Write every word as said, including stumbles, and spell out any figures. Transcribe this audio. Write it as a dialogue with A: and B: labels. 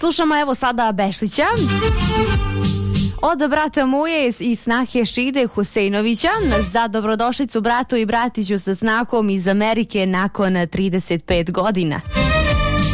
A: Slušamo evo sada Bešlića od brata Muje i snahe Šide Huseinovića za dobrodošlicu bratu i bratiću sa snahom iz Amerike nakon trideset pet godina.